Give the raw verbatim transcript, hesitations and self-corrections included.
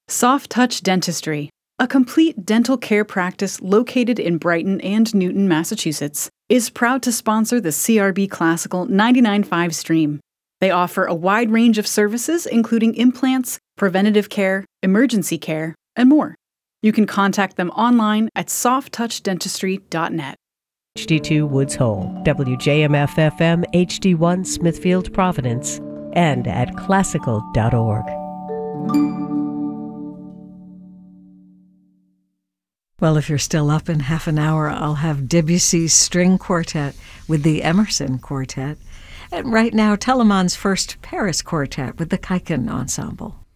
Soft Touch Dentistry, a complete dental care practice located in Brighton and Newton, Massachusetts, is proud to sponsor the C R B Classical ninety-nine point five stream. They offer a wide range of services, including implants, preventative care, emergency care, and more. You can contact them online at soft touch dentistry dot net. H D two Woods Hole, W J M F F M H D one Smithfield, Providence, and at classical dot org. Well, if you're still up in half an hour, I'll have Debussy's String Quartet with the Emerson Quartet. And right now, Telemann's first Paris Quartet with the Kaiken Ensemble.